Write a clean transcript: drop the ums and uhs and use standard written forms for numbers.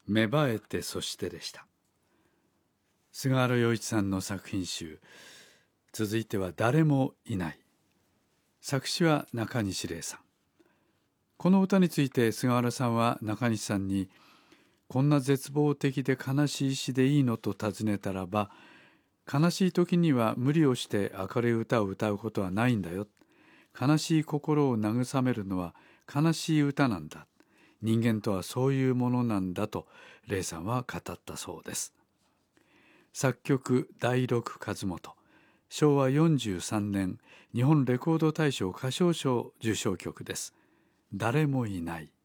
芽生えてそしてでした。菅原洋一さんの作品集、続いては誰もいない。作詞は中西礼さん。この歌について菅原さんは中西さんに、こんな絶望的で悲しい詩でいいのと尋ねたらば、悲しい時には無理をして明るい歌を歌うことはないんだよ。悲しい心を慰めるのは悲しい歌なんだ。人間とはそういうものなんだと礼さんは語ったそうです。作曲第六和元。昭和43年日本レコード大賞歌唱賞受賞曲です。誰もいない。